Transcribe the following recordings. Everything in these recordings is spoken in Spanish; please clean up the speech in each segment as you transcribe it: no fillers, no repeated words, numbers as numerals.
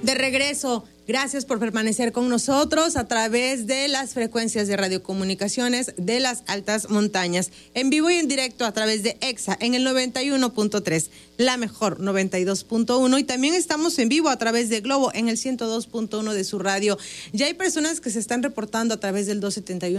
De regreso, gracias por permanecer con nosotros a través de las frecuencias de radiocomunicaciones de las altas montañas. En vivo y en directo a través de EXA en el 91.3, la mejor 92.1, y también estamos en vivo a través de Globo en el 102.1 de su radio. Ya hay personas que se están reportando a través del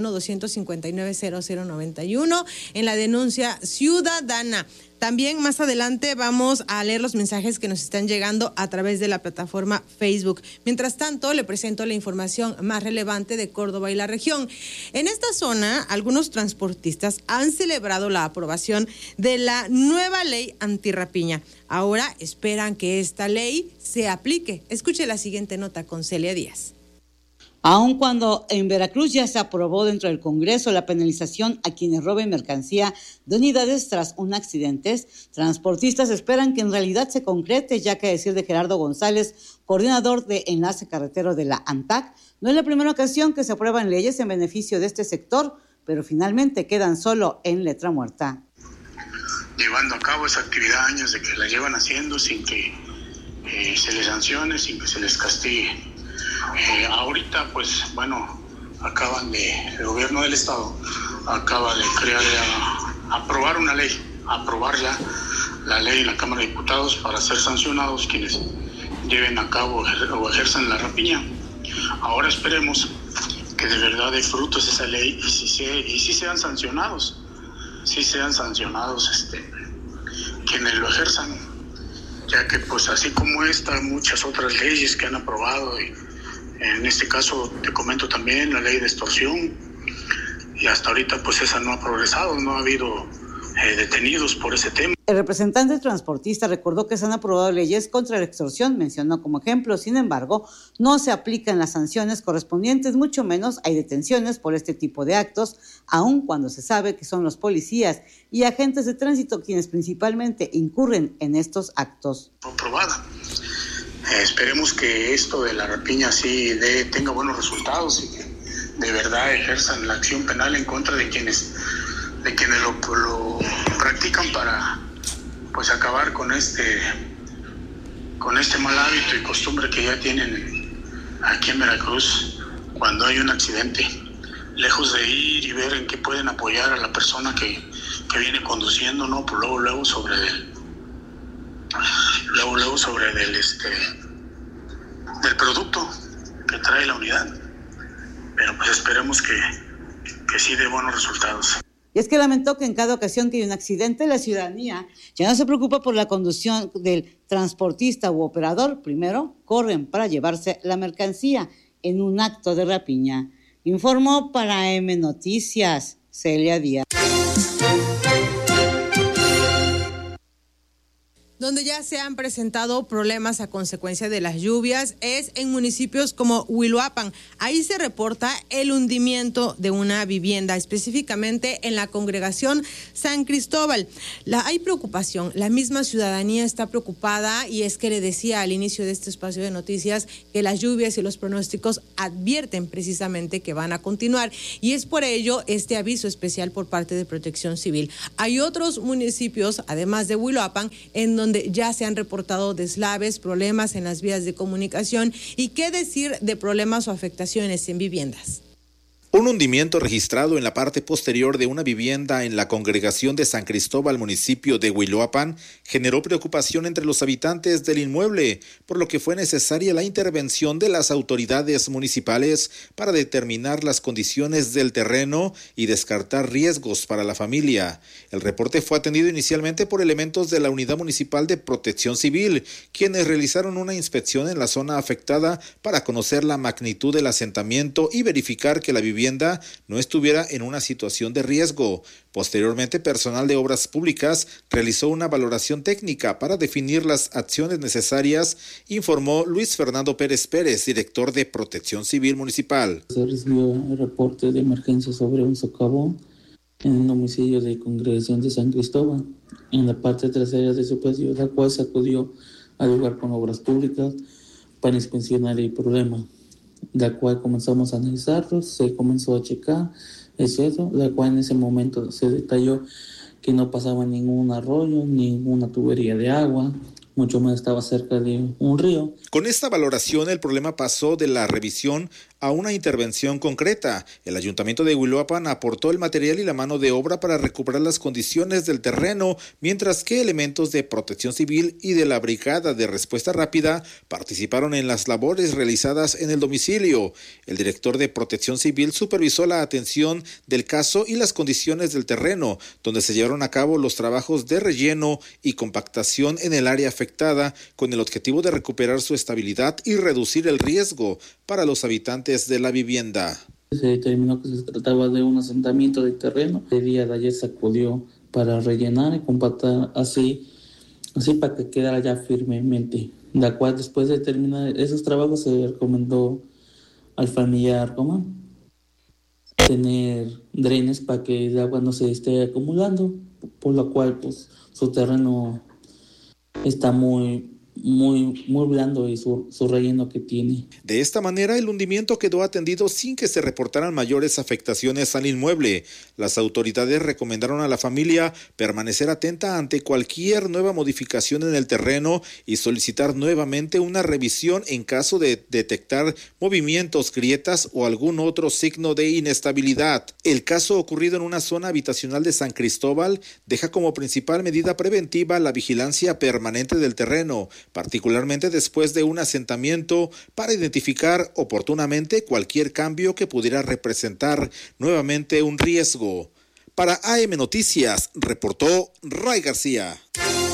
271-259-0091 en la denuncia ciudadana. También más adelante vamos a leer los mensajes que nos están llegando a través de la plataforma Facebook. Mientras tanto, le presento la información más relevante de Córdoba y la región. En esta zona, algunos transportistas han celebrado la aprobación de la nueva ley antirrapiña. Ahora esperan que esta ley se aplique. Escuche la siguiente nota con Celia Díaz. Aun cuando en Veracruz ya se aprobó dentro del Congreso la penalización a quienes roben mercancía de unidades tras un accidente, transportistas esperan que en realidad se concrete, ya que a decir de Gerardo González, coordinador de enlace carretero de la ANTAC, no es la primera ocasión que se aprueban leyes en beneficio de este sector, pero finalmente quedan solo en letra muerta. Llevando a cabo esa actividad años de que la llevan haciendo sin que se les sancione, sin que se les castigue. Ahorita, pues, bueno, el gobierno del estado acaba de aprobar una ley, aprobar ya la ley en la Cámara de Diputados para ser sancionados quienes lleven a cabo o ejerzan la rapiña. Ahora esperemos que de verdad dé frutos esa ley y sí sean sancionados, quienes lo ejerzan, ya que pues así como muchas otras leyes que han aprobado, y en este caso te comento también la ley de extorsión, y hasta ahorita pues esa no ha progresado, no ha habido detenidos por ese tema. El representante transportista recordó que se han aprobado leyes contra la extorsión, mencionó como ejemplo. Sin embargo, no se aplican las sanciones correspondientes, mucho menos hay detenciones por este tipo de actos, aun cuando se sabe que son los policías y agentes de tránsito quienes principalmente incurren en estos actos. Aprobada. Esperemos que esto de la rapiña sí tenga buenos resultados y que de verdad ejerzan la acción penal en contra de quienes lo practican para pues acabar con este mal hábito y costumbre que ya tienen aquí en Veracruz. Cuando hay un accidente, lejos de ir y ver en qué pueden apoyar a la persona que viene conduciendo, no, pues luego sobre del producto que trae la unidad. Pero pues esperemos que sí dé buenos resultados. Y es que lamentó que en cada ocasión que hay un accidente, la ciudadanía ya no se preocupa por la conducción del transportista u operador. Primero, corren para llevarse la mercancía en un acto de rapiña. Informó para M Noticias, Celia Díaz. Donde ya se han presentado problemas a consecuencia de las lluvias es en municipios como Huiloapan. Ahí se reporta el hundimiento de una vivienda, específicamente en la congregación San Cristóbal. Hay preocupación, la misma ciudadanía está preocupada, y es que le decía al inicio de este espacio de noticias que las lluvias y los pronósticos advierten precisamente que van a continuar, y es por ello este aviso especial por parte de Protección Civil. Hay otros municipios, además de Huiloapan, en donde ya se han reportado deslaves, problemas en las vías de comunicación, y qué decir de problemas o afectaciones en viviendas. Un hundimiento registrado en la parte posterior de una vivienda en la congregación de San Cristóbal, municipio de Huiloapan, generó preocupación entre los habitantes del inmueble, por lo que fue necesaria la intervención de las autoridades municipales para determinar las condiciones del terreno y descartar riesgos para la familia. El reporte fue atendido inicialmente por elementos de la Unidad Municipal de Protección Civil, quienes realizaron una inspección en la zona afectada para conocer la magnitud del asentamiento y verificar que la vivienda no estuviera en una situación de riesgo. Posteriormente, personal de Obras Públicas realizó una valoración técnica para definir las acciones necesarias, informó Luis Fernando Pérez Pérez, director de Protección Civil Municipal. Se recibió el reporte de emergencia sobre un socavón en el domicilio de Congregación de San Cristóbal, en la parte trasera de su patio, la cual se acudió al lugar con Obras Públicas para inspeccionar el problema, la cual comenzamos a analizarlo, se comenzó a checar el suelo, la cual en ese momento se detalló que no pasaba ningún arroyo, ninguna tubería de agua, mucho más estaba cerca de un río. Con esta valoración, el problema pasó de la revisión a una intervención concreta. El Ayuntamiento de Huiloapan aportó el material y la mano de obra para recuperar las condiciones del terreno, mientras que elementos de Protección Civil y de la Brigada de Respuesta Rápida participaron en las labores realizadas en el domicilio. El director de Protección Civil supervisó la atención del caso y las condiciones del terreno, donde se llevaron a cabo los trabajos de relleno y compactación en el área afectada, con el objetivo de recuperar su estabilidad y reducir el riesgo para los habitantes de la vivienda. Se determinó que se trataba de un asentamiento de terreno. El día de ayer se acudió para rellenar y compactar así para que quedara ya firmemente. La cual, después de terminar esos trabajos, se recomendó al familiar tener drenes para que el agua no se esté acumulando, por lo cual pues su terreno está muy blando y su relleno que tiene. De esta manera, el hundimiento quedó atendido sin que se reportaran mayores afectaciones al inmueble. Las autoridades recomendaron a la familia permanecer atenta ante cualquier nueva modificación en el terreno y solicitar nuevamente una revisión en caso de detectar movimientos, grietas o algún otro signo de inestabilidad. El caso ocurrido en una zona habitacional de San Cristóbal deja como principal medida preventiva la vigilancia permanente del terreno, particularmente después de un asentamiento, para identificar oportunamente cualquier cambio que pudiera representar nuevamente un riesgo. Para AM Noticias, reportó Ray García.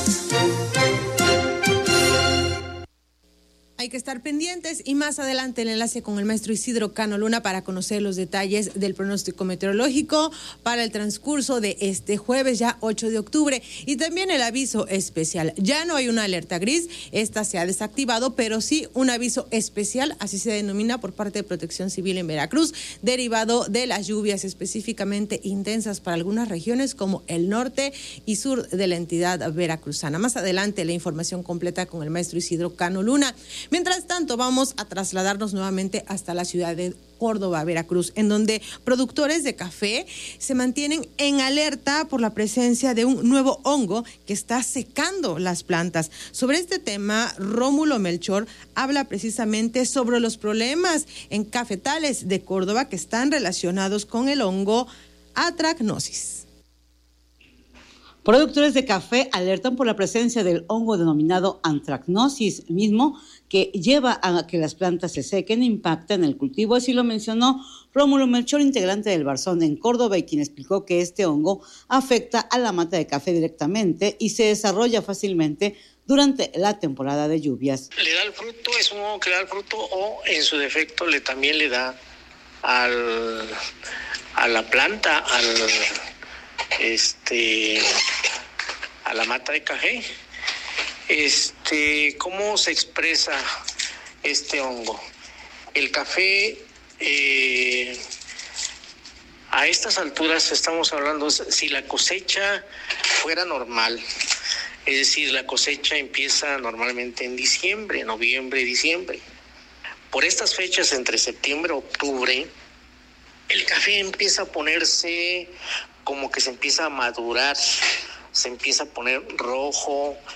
Hay que estar pendientes y más adelante el enlace con el maestro Isidro Cano Luna para conocer los detalles del pronóstico meteorológico para el transcurso de este jueves, ya 8 de octubre. Y también el aviso especial. Ya no hay una alerta gris, esta se ha desactivado, pero sí un aviso especial, así se denomina por parte de Protección Civil en Veracruz, derivado de las lluvias específicamente intensas para algunas regiones como el norte y sur de la entidad veracruzana. Más adelante la información completa con el maestro Isidro Cano Luna. Mientras tanto, vamos a trasladarnos nuevamente hasta la ciudad de Córdoba, Veracruz, en donde productores de café se mantienen en alerta por la presencia de un nuevo hongo que está secando las plantas. Sobre este tema, Rómulo Melchor habla precisamente sobre los problemas en cafetales de Córdoba que están relacionados con el hongo Anthracnosis. Productores de café alertan por la presencia del hongo denominado Anthracnosis, mismo que lleva a que las plantas se sequen e impacten el cultivo. Así lo mencionó Rómulo Melchor, integrante del Barzón en Córdoba, y quien explicó que este hongo afecta a la mata de café directamente y se desarrolla fácilmente durante la temporada de lluvias. Le da el fruto, es un hongo que le da el fruto, o en su defecto también le da a la planta, a la mata de café. ¿Cómo se expresa este hongo? El café, a estas alturas estamos hablando, si la cosecha fuera normal, es decir, la cosecha empieza normalmente en diciembre, noviembre, diciembre. Por estas fechas, entre septiembre y octubre, el café empieza a ponerse como que se empieza a madurar, se empieza a poner rojo,